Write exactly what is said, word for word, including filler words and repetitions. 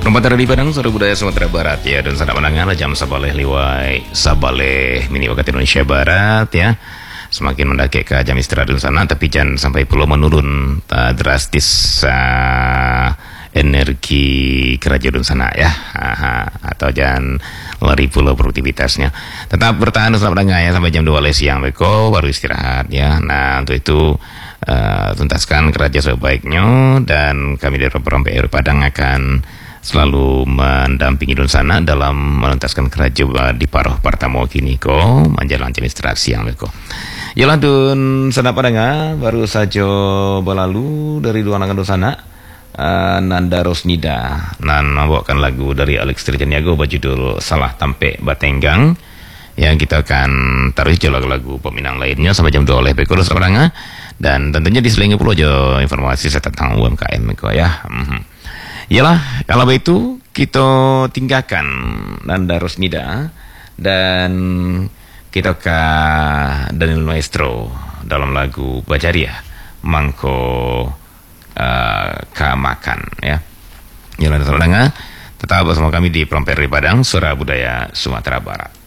Rumah di Padang, Suara Budaya Sumatera Barat ya. Dan sana menangan jam sabaleh liwai sabaleh mini waktu Indonesia Barat ya. Semakin mendaki ke jam istirahat di sana, tapi jangan sampai pulau menurun uh, drastis uh, energi kerajaan sana ya. Aha, atau jangan lari pulau produktivitasnya. Tetap bertahan selama menengah ya sampai jam dua siang beko baru istirahat ya. Nah untuk itu uh, tuntaskan kerja sebaiknya, dan kami dari program P R Padang akan selalu mendampingi Dun sana dalam menuntaskan kerja di Paroh Partamo kini ko menjalankan istirahat siang beko. Yalah Dun sana Padang baru saja berlalu dari dua nangan Dun sana uh, Nanda Rosnida nan membawakan lagu dari Alex Trijaniago berjudul Salah Tampe Batenggang. Yang kita akan taruh lagu-lagu peminang lainnya sampai jam dua oleh beko Dun sana, dan tentunya diselingi pula aja informasi tentang U M K M beko ya. Mm-hmm. Yalah, kalau begitu kita tinggalkan Nanda Rosnida dan kita ke Daniel Maestro dalam lagu Bajaria Mangko uh, Kamakan ya. Yalah, tetap bersama kami di Program P R Padang, Suara Budaya Sumatera Barat.